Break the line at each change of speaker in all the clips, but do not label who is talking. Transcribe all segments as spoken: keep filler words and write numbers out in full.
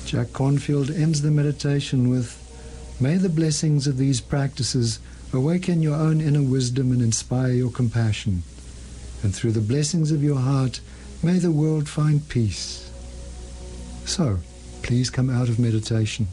Jack Cornfield ends the meditation with, "May the blessings of these practices awaken your own inner wisdom and inspire your compassion. And through the blessings of your heart, may the world find peace." So, please come out of meditation.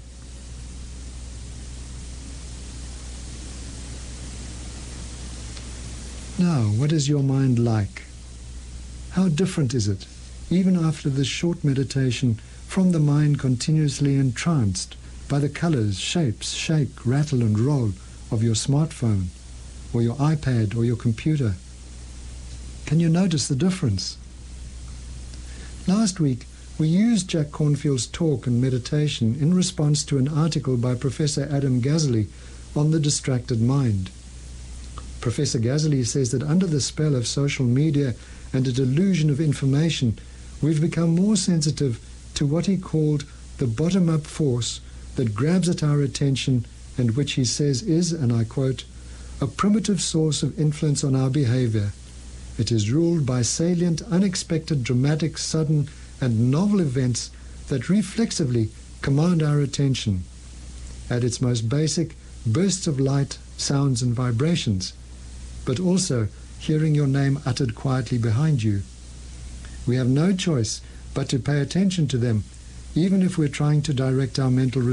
Now, what is your mind like? How different is it, even after this short meditation, from the mind continuously entranced by the colors, shapes, shake, rattle and roll of your smartphone, or your iPad, or your computer? Can you notice the difference? Last week, we used Jack Cornfield's talk and meditation in response to an article by Professor Adam Gazzaley on the distracted mind. Professor Gazzaley says that under the spell of social media and a delusion of information, we've become more sensitive to what he called the bottom-up force that grabs at our attention and which he says is, and I quote, "a primitive source of influence on our behavior. It is ruled by salient, unexpected, dramatic, sudden, and novel events that reflexively command our attention. At its most basic, bursts of light, sounds, and vibrations, but also hearing your name uttered quietly behind you. We have no choice but to pay attention to them, even if we're trying to direct our mental